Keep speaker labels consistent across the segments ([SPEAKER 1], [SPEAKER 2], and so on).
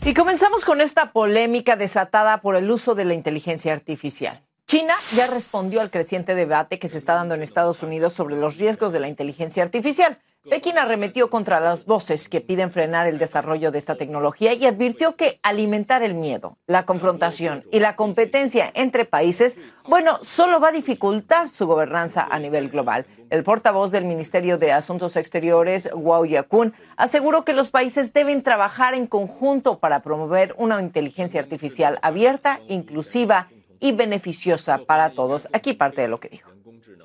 [SPEAKER 1] Y comenzamos con esta polémica desatada por el uso de la inteligencia artificial. China ya respondió al creciente debate que se está dando en Estados Unidos sobre los riesgos de la inteligencia artificial. Pekín arremetió contra las voces que piden frenar el desarrollo de esta tecnología y advirtió que alimentar el miedo, la confrontación y la competencia entre países, solo va a dificultar su gobernanza a nivel global. El portavoz del Ministerio de Asuntos Exteriores, Guo Yakun, aseguró que los países deben trabajar en conjunto para promover una inteligencia artificial abierta, inclusiva y beneficiosa para todos. Aquí parte de lo que dijo.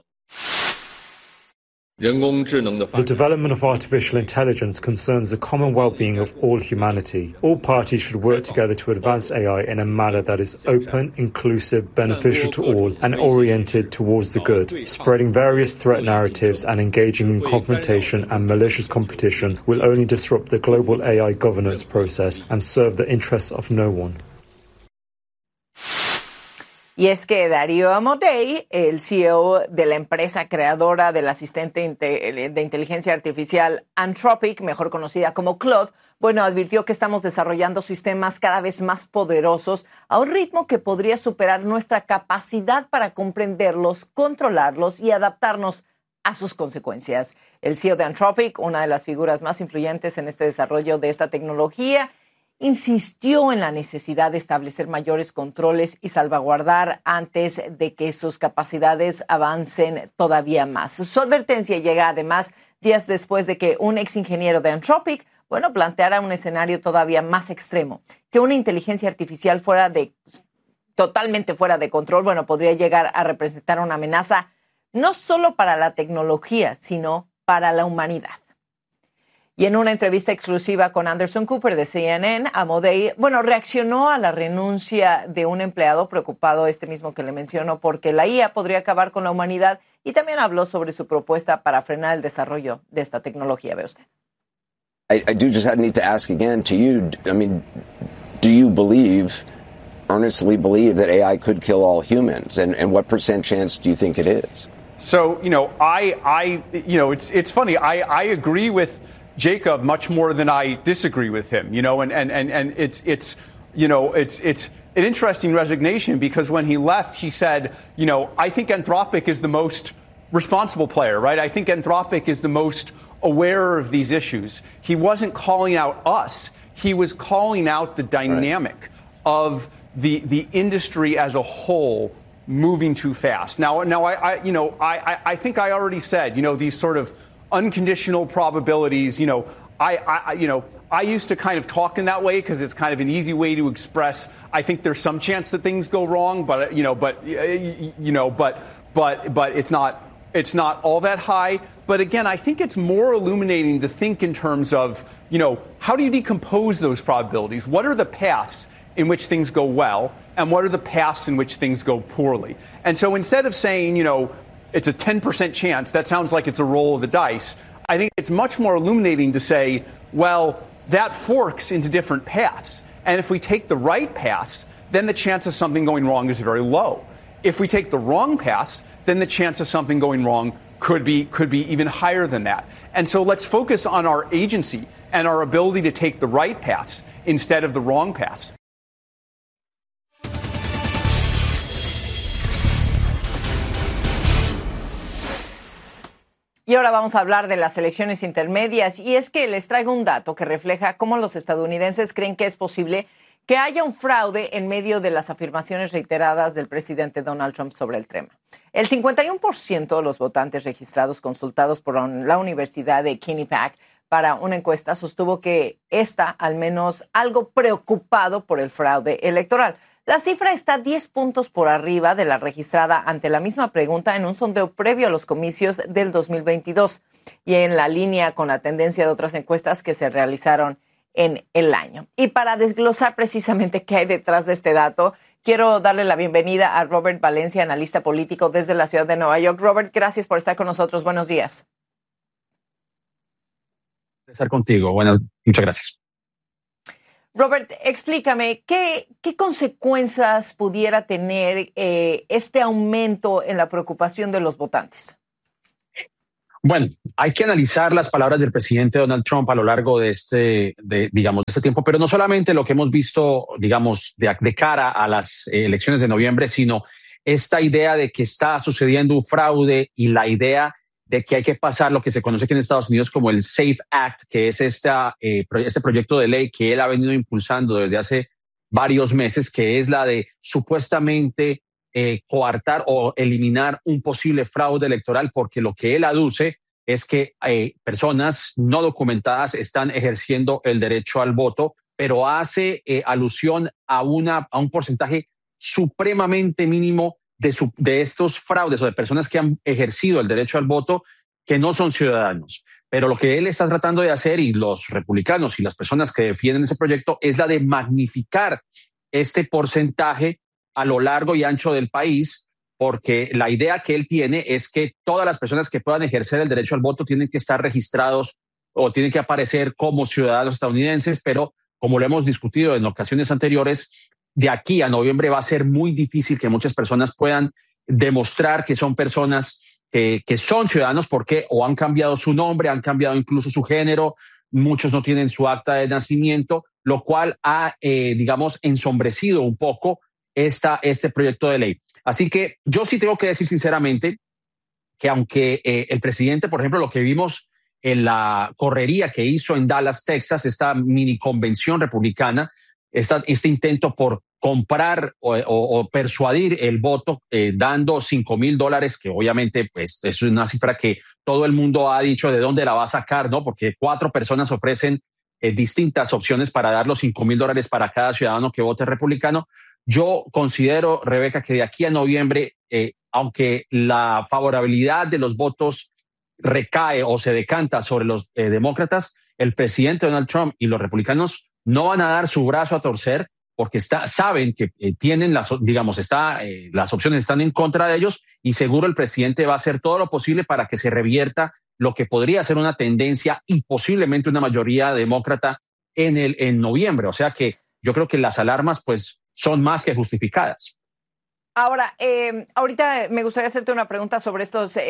[SPEAKER 2] The development of artificial intelligence concerns the common well-being of all humanity. All parties should work together to advance AI in a manner that is open, inclusive, beneficial to all, and oriented towards the good. Spreading various threat narratives and engaging in confrontation and malicious competition will only disrupt the global AI governance process and serve the interests of no one.
[SPEAKER 1] Y es que Darío Amodei, el CEO de la empresa creadora del asistente de inteligencia artificial Anthropic, mejor conocida como Claude, advirtió que estamos desarrollando sistemas cada vez más poderosos a un ritmo que podría superar nuestra capacidad para comprenderlos, controlarlos y adaptarnos a sus consecuencias. El CEO de Anthropic, una de las figuras más influyentes en este desarrollo de esta tecnología, insistió en la necesidad de establecer mayores controles y salvaguardar antes de que sus capacidades avancen todavía más. Su advertencia llega además días después de que un ex ingeniero de Anthropic, planteara un escenario todavía más extremo, que una inteligencia artificial totalmente fuera de control, podría llegar a representar una amenaza no solo para la tecnología, sino para la humanidad. Y en una entrevista exclusiva con Anderson Cooper de CNN, Amodei, reaccionó a la renuncia de un empleado preocupado, mismo que le menciono, porque la IA podría acabar con la humanidad, y también habló sobre su propuesta para frenar el desarrollo de esta tecnología. Ve usted.
[SPEAKER 3] I do just need to ask again to you, do you earnestly believe that AI could kill all humans? And what % chance do you think it is?
[SPEAKER 4] So, it's funny. I agree with Jacob much more than I disagree with him, and it's an interesting resignation, because when he left, he said, I think Anthropic is the most responsible player, right? I think Anthropic is the most aware of these issues. He wasn't calling out us. He was calling out the dynamic of the industry as a whole moving too fast. Now, I think I already said, these sort of unconditional probabilities, I used to kind of talk in that way because it's kind of an easy way to express, I think there's some chance that things go wrong, but it's not all that high. But again, I think it's more illuminating to think in terms of, how do you decompose those probabilities? What are the paths in which things go well, and what are the paths in which things go poorly? And so instead of saying, it's a 10% chance, that sounds like it's a roll of the dice, I think it's much more illuminating to say, well, that forks into different paths. And if we take the right paths, then the chance of something going wrong is very low. If we take the wrong paths, then the chance of something going wrong could be even higher than that. And so let's focus on our agency and our ability to take the right paths instead of the wrong paths.
[SPEAKER 1] Y ahora vamos a hablar de las elecciones intermedias, y es que les traigo un dato que refleja cómo los estadounidenses creen que es posible que haya un fraude en medio de las afirmaciones reiteradas del presidente Donald Trump sobre el tema. El 51% de los votantes registrados consultados por la Universidad de Quinnipiac para una encuesta sostuvo que está al menos algo preocupado por el fraude electoral. La cifra está 10 puntos por arriba de la registrada ante la misma pregunta en un sondeo previo a los comicios del 2022 y en la línea con la tendencia de otras encuestas que se realizaron en el año. Y para desglosar precisamente qué hay detrás de este dato, quiero darle la bienvenida a Robert Valencia, analista político desde la ciudad de Nueva York. Robert, gracias por estar con nosotros. Buenos días.
[SPEAKER 5] Estar contigo. Muchas gracias.
[SPEAKER 1] Robert, explícame, ¿qué consecuencias pudiera tener este aumento en la preocupación de los votantes?
[SPEAKER 5] Bueno, hay que analizar las palabras del presidente Donald Trump a lo largo de este tiempo, pero no solamente lo que hemos visto, digamos, de cara a las elecciones de noviembre, sino esta idea de que está sucediendo un fraude y la idea de que hay que pasar lo que se conoce aquí en Estados Unidos como el SAFE Act, que es este proyecto de ley que él ha venido impulsando desde hace varios meses, que es la de supuestamente coartar o eliminar un posible fraude electoral, porque lo que él aduce es que personas no documentadas están ejerciendo el derecho al voto, pero hace alusión a un porcentaje supremamente mínimo de estos fraudes o de personas que han ejercido el derecho al voto que no son ciudadanos. Pero lo que él está tratando de hacer, y los republicanos y las personas que defienden ese proyecto, es la de magnificar este porcentaje a lo largo y ancho del país, porque la idea que él tiene es que todas las personas que puedan ejercer el derecho al voto tienen que estar registrados o tienen que aparecer como ciudadanos estadounidenses, pero como lo hemos discutido en ocasiones anteriores, de aquí a noviembre va a ser muy difícil que muchas personas puedan demostrar que son personas que son ciudadanos, porque o han cambiado su nombre, han cambiado incluso su género, muchos no tienen su acta de nacimiento, lo cual ha, digamos, ensombrecido un poco este proyecto de ley. Así que yo sí tengo que decir sinceramente que aunque el presidente, por ejemplo, lo que vimos en la correría que hizo en Dallas, Texas, esta mini convención republicana, este intento por comprar o persuadir el voto dando $5,000, que obviamente pues, es una cifra que todo el mundo ha dicho de dónde la va a sacar, ¿no? Porque 4 personas ofrecen distintas opciones para dar los $5,000 para cada ciudadano que vote republicano. Yo considero, Rebeca, que de aquí a noviembre, aunque la favorabilidad de los votos recae o se decanta sobre los demócratas, el presidente Donald Trump y los republicanos no van a dar su brazo a torcer, porque saben que tienen las opciones están en contra de ellos, y seguro el presidente va a hacer todo lo posible para que se revierta lo que podría ser una tendencia y posiblemente una mayoría demócrata en noviembre. O sea que yo creo que las alarmas pues son más que justificadas.
[SPEAKER 1] Ahora, ahorita me gustaría hacerte una pregunta sobre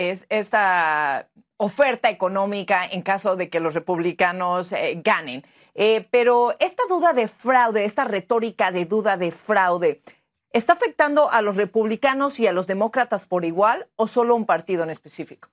[SPEAKER 1] esta oferta económica en caso de que los republicanos ganen. Pero esta duda de fraude, esta retórica de duda de fraude, ¿está afectando a los republicanos y a los demócratas por igual o solo un partido en específico?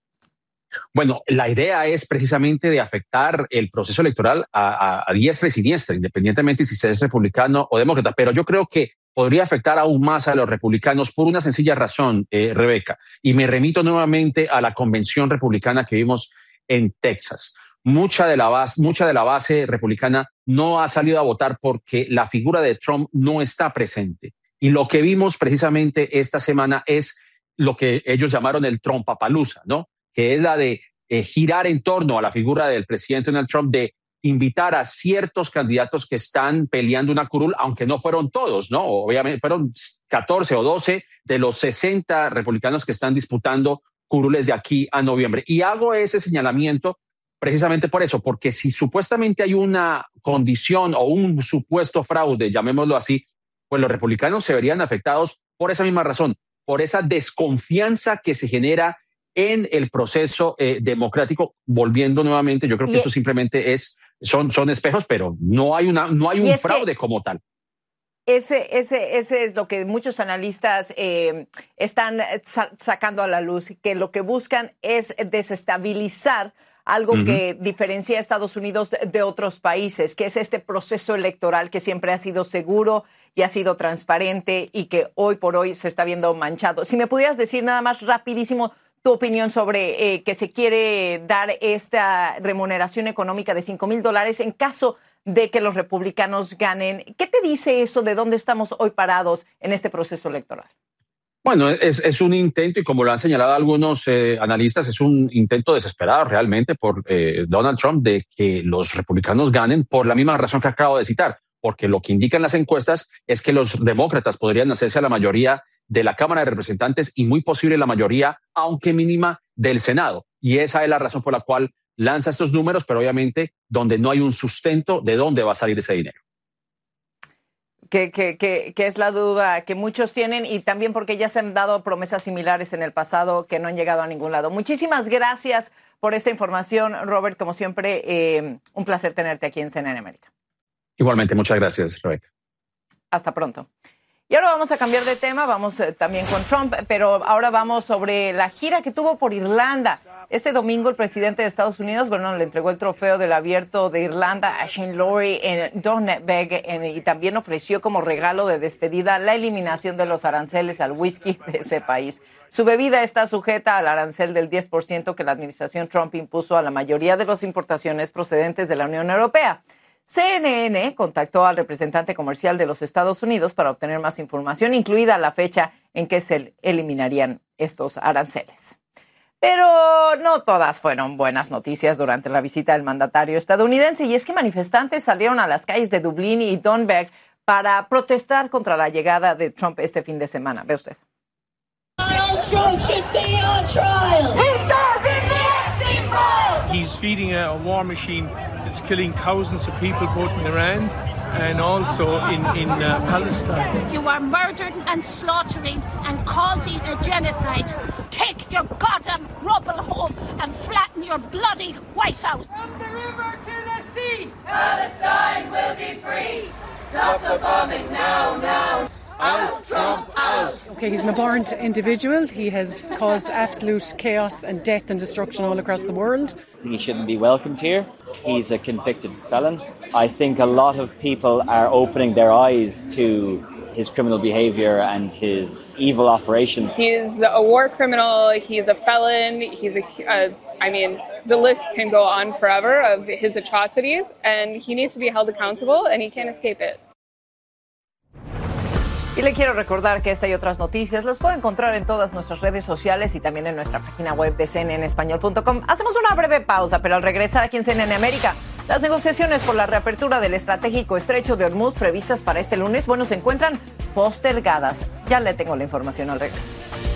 [SPEAKER 5] Bueno, la idea es precisamente de afectar el proceso electoral a diestra y siniestra, independientemente si se es republicano o demócrata. Pero yo creo que podría afectar aún más a los republicanos por una sencilla razón, Rebeca. Y me remito nuevamente a la convención republicana que vimos en Texas. Mucha de la base republicana no ha salido a votar porque la figura de Trump no está presente. Y lo que vimos precisamente esta semana es lo que ellos llamaron el Trumpapalooza, ¿no? Que es la de girar en torno a la figura del presidente Donald Trump, de invitar a ciertos candidatos que están peleando una curul, aunque no fueron todos, ¿no? Obviamente fueron 14 o 12 de los 60 republicanos que están disputando curules de aquí a noviembre. Y hago ese señalamiento precisamente por eso, porque si supuestamente hay una condición o un supuesto fraude, llamémoslo así, pues los republicanos se verían afectados por esa misma razón, por esa desconfianza que se genera en el proceso democrático. Volviendo nuevamente, yo creo que esto simplemente son espejos, pero no hay un fraude como tal.
[SPEAKER 1] Ese es lo que muchos analistas están sacando a la luz, que lo que buscan es desestabilizar algo que diferencia a Estados Unidos de otros países, que es este proceso electoral que siempre ha sido seguro y ha sido transparente y que hoy por hoy se está viendo manchado. Si me pudieras decir nada más rapidísimo tu opinión sobre que se quiere dar esta remuneración económica de $5,000 en caso de que los republicanos ganen. ¿Qué te dice eso de dónde estamos hoy parados en este proceso electoral?
[SPEAKER 5] Bueno, es un intento, y como lo han señalado algunos analistas, es un intento desesperado realmente por Donald Trump de que los republicanos ganen por la misma razón que acabo de citar, porque lo que indican las encuestas es que los demócratas podrían hacerse a la mayoría de la Cámara de Representantes y muy posible la mayoría, aunque mínima, del Senado. Y esa es la razón por la cual lanza estos números, pero obviamente donde no hay un sustento de dónde va a salir ese dinero.
[SPEAKER 1] Que es la duda que muchos tienen y también porque ya se han dado promesas similares en el pasado que no han llegado a ningún lado. Muchísimas gracias por esta información, Robert. Como siempre, un placer tenerte aquí en CNN América.
[SPEAKER 5] Igualmente, muchas gracias, Rebeca.
[SPEAKER 1] Hasta pronto. Y ahora vamos a cambiar de tema, vamos también con Trump, pero ahora vamos sobre la gira que tuvo por Irlanda. Este domingo el presidente de Estados Unidos, le entregó el trofeo del Abierto de Irlanda a Shane Lowry en Donegal y también ofreció como regalo de despedida la eliminación de los aranceles al whisky de ese país. Su bebida está sujeta al arancel del 10% que la administración Trump impuso a la mayoría de las importaciones procedentes de la Unión Europea. CNN contactó al representante comercial de los Estados Unidos para obtener más información, incluida la fecha en que se eliminarían estos aranceles. Pero no todas fueron buenas noticias durante la visita del mandatario estadounidense, y es que manifestantes salieron a las calles de Dublín y Donegal para protestar contra la llegada de Trump este fin de semana. Ve usted.
[SPEAKER 6] Donald Trump should be on trial.
[SPEAKER 7] He's feeding a war machine that's killing thousands of people both in Iran and also in Palestine.
[SPEAKER 6] You are murdering and slaughtering and causing a genocide. Take your goddamn rubble home and flatten your bloody White House.
[SPEAKER 8] From the river to the sea, Palestine will be free. Stop the bombing now, now. Out, Trump, out.
[SPEAKER 9] Okay, he's an abhorrent individual. He has caused absolute chaos and death and destruction all across the world.
[SPEAKER 10] He shouldn't be welcomed here. He's a convicted felon. I think a lot of people are opening their eyes to his criminal behavior and his evil operations.
[SPEAKER 11] He's a war criminal. He's a felon. He's the list can go on forever of his atrocities, and he needs to be held accountable, and he can't escape it.
[SPEAKER 1] Y le quiero recordar que esta y otras noticias las puede encontrar en todas nuestras redes sociales y también en nuestra página web de cnnespañol.com. Hacemos una breve pausa, pero al regresar aquí en CNN América, las negociaciones por la reapertura del estratégico estrecho de Hormuz previstas para este lunes, se encuentran postergadas. Ya le tengo la información al regreso.